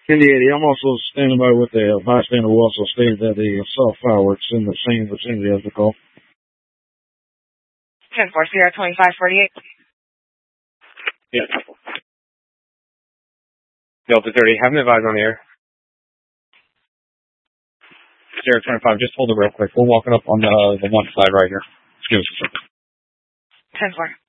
1080, I'm also standing by with a bystander who also stated that they saw fireworks in the same vicinity as the call. 10-4, Sierra 2548. Yeah. Delta 30, have an advise on the air. Sierra 25, just hold it real quick. We're walking up on the one side right here. Excuse me. 10-4.